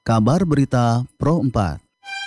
Kabar Berita Pro 4.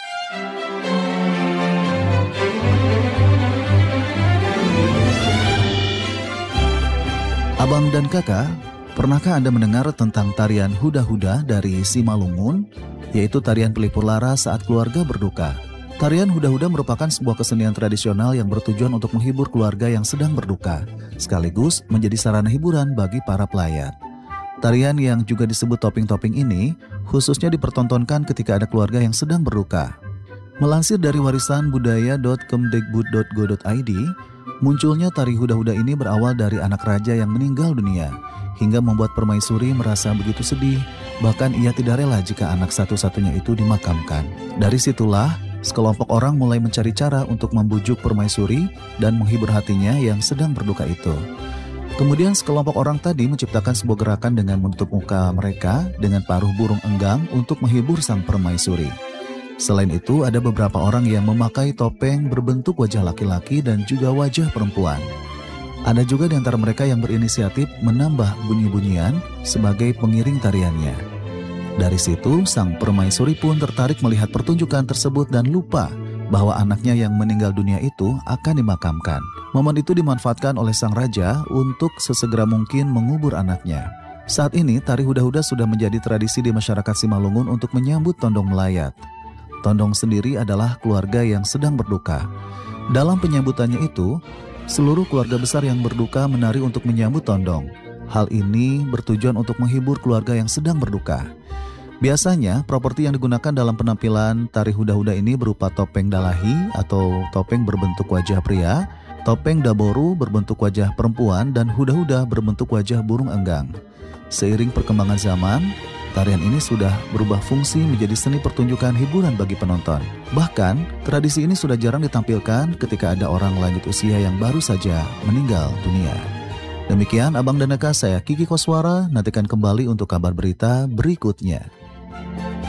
Abang dan kakak, pernahkah Anda mendengar tentang tarian huda-huda dari Simalungun, yaitu tarian pelipur lara saat keluarga berduka? Tarian huda-huda merupakan sebuah kesenian tradisional yang bertujuan untuk menghibur keluarga yang sedang berduka, sekaligus menjadi sarana hiburan bagi para pelayat. Tarian yang juga disebut topeng-topeng ini khususnya dipertontonkan ketika ada keluarga yang sedang berduka. Melansir dari warisanbudaya.kemdikbud.go.id, munculnya tari huda-huda ini berawal dari anak raja yang meninggal dunia, hingga membuat permaisuri merasa begitu sedih, bahkan ia tidak rela jika anak satu-satunya itu dimakamkan. Dari situlah, sekelompok orang mulai mencari cara untuk membujuk permaisuri dan menghibur hatinya yang sedang berduka itu. Kemudian sekelompok orang tadi menciptakan sebuah gerakan dengan menutup muka mereka dengan paruh burung enggang untuk menghibur sang permaisuri. Selain itu, ada beberapa orang yang memakai topeng berbentuk wajah laki-laki dan juga wajah perempuan. Ada juga di antara mereka yang berinisiatif menambah bunyi-bunyian sebagai pengiring tariannya. Dari situ, sang permaisuri pun tertarik melihat pertunjukan tersebut dan lupa bahwa anaknya yang meninggal dunia itu akan dimakamkan. Momen itu dimanfaatkan oleh sang raja untuk sesegera mungkin mengubur anaknya. Saat ini, tari huda-huda sudah menjadi tradisi di masyarakat Simalungun untuk menyambut tondong melayat. Tondong sendiri adalah keluarga yang sedang berduka. Dalam penyambutannya itu, seluruh keluarga besar yang berduka menari untuk menyambut tondong. Hal ini bertujuan untuk menghibur keluarga yang sedang berduka. Biasanya, properti yang digunakan dalam penampilan tari huda-huda ini berupa topeng dalahi atau topeng berbentuk wajah pria, topeng daboru berbentuk wajah perempuan, dan huda-huda berbentuk wajah burung enggang. Seiring perkembangan zaman, tarian ini sudah berubah fungsi menjadi seni pertunjukan hiburan bagi penonton. Bahkan, tradisi ini sudah jarang ditampilkan ketika ada orang lanjut usia yang baru saja meninggal dunia. Demikian Abang dan Eka, saya Kiki Koswara, nantikan kembali untuk kabar berita berikutnya.